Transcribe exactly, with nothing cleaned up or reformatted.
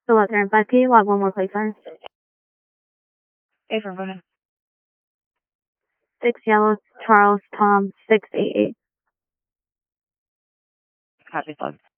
Still out there in five. Can you log one more, please, sir? Affirm, go ahead. Six yellow, Charles, Tom, six eight eight. Copy, log.